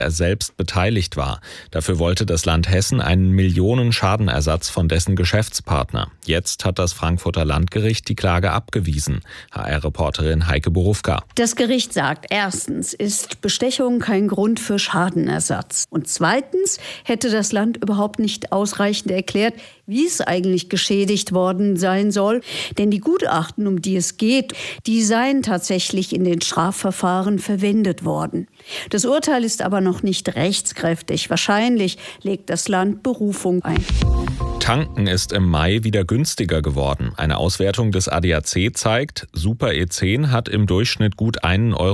er selbst beteiligt war. Dafür wollte das Land Hessen einen Millionen-Schadenersatz von dessen Geschäftspartner. Jetzt hat das Frankfurter Landgericht die Klage abgewiesen. HR-Reporterin Heike Borufka. Das Gericht sagt, erstens ist Bestechung kein Grund für Schadenersatz. Und zweitens hätte das Land überhaupt nicht ausreichend erklärt, wie es eigentlich geschädigt worden sein soll. Denn die Gutachten, um die es geht, die seien tatsächlich in den Strafverfahren verwendet worden. Das Urteil ist aber noch nicht rechtskräftig. Wahrscheinlich legt das Land Berufung ein. Tanken ist im Mai wieder günstiger geworden. Eine Auswertung des ADAC zeigt, Super E10 hat im Durchschnitt gut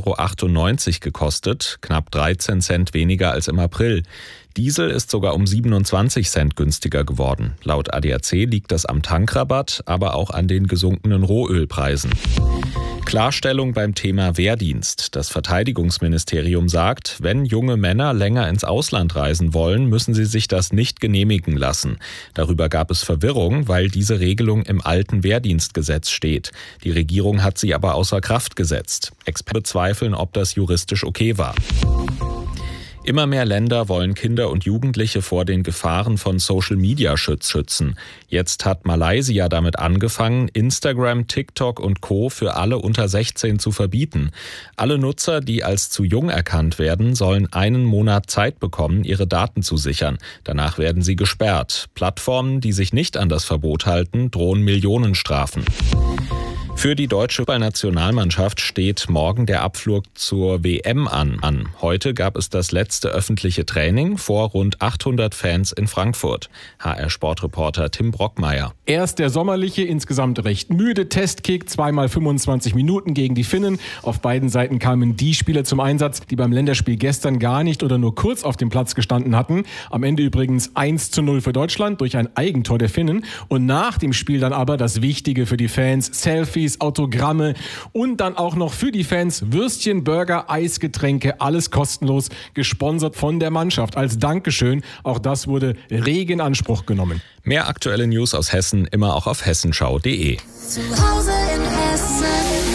1,98 € gekostet, knapp 13 Cent weniger als im April. Diesel ist sogar um 27 Cent günstiger geworden. Laut ADAC liegt das am Tankrabatt, aber auch an den gesunkenen Rohölpreisen. Klarstellung beim Thema Wehrdienst. Das Verteidigungsministerium sagt, wenn junge Männer länger ins Ausland reisen wollen, müssen sie sich das nicht genehmigen lassen. Darüber gab es Verwirrung, weil diese Regelung im alten Wehrdienstgesetz steht. Die Regierung hat sie aber außer Kraft gesetzt. Experten bezweifeln, ob das juristisch okay war. Immer mehr Länder wollen Kinder und Jugendliche vor den Gefahren von Social Media schützen. Jetzt hat Malaysia damit angefangen, Instagram, TikTok und Co. für alle unter 16 zu verbieten. Alle Nutzer, die als zu jung erkannt werden, sollen einen Monat Zeit bekommen, ihre Daten zu sichern. Danach werden sie gesperrt. Plattformen, die sich nicht an das Verbot halten, drohen Millionenstrafen. Für die deutsche Nationalmannschaft steht morgen der Abflug zur WM an. Heute gab es das letzte öffentliche Training vor rund 800 Fans in Frankfurt. HR-Sportreporter Tim Brockmeier. Erst der sommerliche, insgesamt recht müde Testkick, zweimal 25 Minuten gegen die Finnen. Auf beiden Seiten kamen die Spieler zum Einsatz, die beim Länderspiel gestern gar nicht oder nur kurz auf dem Platz gestanden hatten. Am Ende übrigens 1:0 für Deutschland durch ein Eigentor der Finnen. Und nach dem Spiel dann aber das Wichtige für die Fans, Selfies, Autogramme und dann auch noch für die Fans Würstchen, Burger, Eisgetränke, alles kostenlos, gesponsert von der Mannschaft. Als Dankeschön, auch das wurde rege in Anspruch genommen. Mehr aktuelle News aus Hessen immer auch auf hessenschau.de. Zu Hause in Hessen.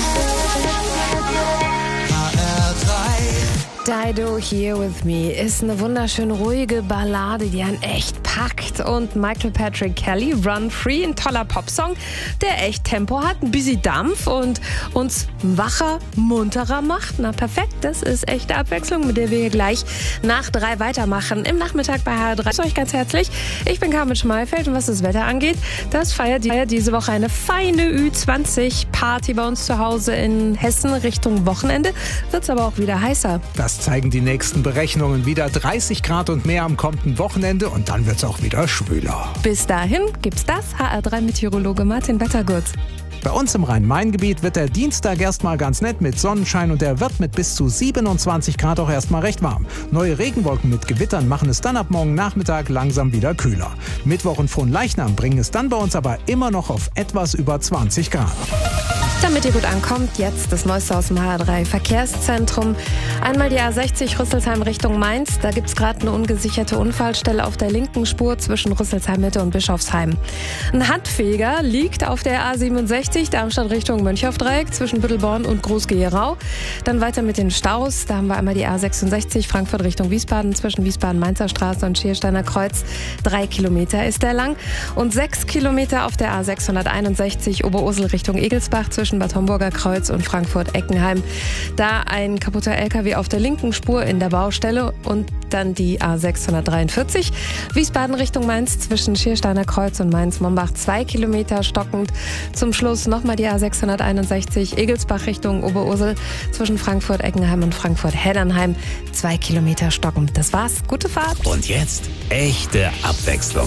Dido Here With Me ist eine wunderschön ruhige Ballade, die einen echt packt. Und Michael Patrick Kelly, Run Free, ein toller Popsong, der echt Tempo hat, ein bisschen Dampf und uns wacher, munterer macht. Na perfekt, das ist echte Abwechslung, mit der wir hier gleich nach 3 weitermachen. Im Nachmittag bei HR3. Ich euch ganz herzlich. Ich bin Carmen Schmalfeld und was das Wetter angeht, das feiert diese Woche eine feine Ü20-Party bei uns zu Hause in Hessen. Richtung Wochenende wird es aber auch wieder heißer. Das zeigen die nächsten Berechnungen. Wieder 30 Grad und mehr am kommenden Wochenende und dann wird es auch wieder schwüler. Bis dahin gibt's das. HR3-Meteorologe Martin Wettergurt. Bei uns im Rhein-Main-Gebiet wird der Dienstag erstmal ganz nett mit Sonnenschein und er wird mit bis zu 27 Grad auch erstmal recht warm. Neue Regenwolken mit Gewittern machen es dann ab morgen Nachmittag langsam wieder kühler. Mittwoch und Fronleichnam bringen es dann bei uns aber immer noch auf etwas über 20 Grad. Damit ihr gut ankommt, jetzt das Neueste aus dem HR3 Verkehrszentrum. Einmal die A60 Rüsselsheim Richtung Mainz. Da gibt es gerade eine ungesicherte Unfallstelle auf der linken Spur zwischen Rüsselsheim Mitte und Bischofsheim. Ein Handfeger liegt auf der A67 Darmstadt Richtung Mönchhofdreieck zwischen Büttelborn und Groß-Gerau. Dann weiter mit den Staus. Da haben wir einmal die A66 Frankfurt Richtung Wiesbaden zwischen Wiesbaden-Mainzer Straße und Schiersteiner Kreuz. 3 Kilometer ist der lang. Und 6 Kilometer auf der A661 Oberursel Richtung Egelsbach zwischen Bad Homburger Kreuz und Frankfurt-Eckenheim. Da ein kaputter LKW auf der linken Spur in der Baustelle und dann die A643. Wiesbaden Richtung Mainz zwischen Schiersteiner Kreuz und Mainz-Mombach 2 Kilometer stockend. Zum Schluss nochmal die A661 Egelsbach Richtung Oberursel zwischen Frankfurt-Eckenheim und Frankfurt-Heddernheim 2 Kilometer stockend. Das war's. Gute Fahrt. Und jetzt echte Abwechslung.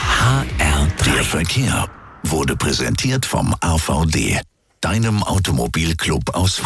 HR3. Der Verkehr wurde präsentiert vom AVD, deinem Automobilclub aus Frankfurt.